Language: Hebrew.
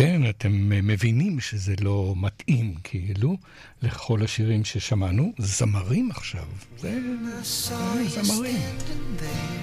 כן, אתם מבינים שזה לא מתאים כאילו לכל השירים ששמענו. זמרים עכשיו, זה זמרים.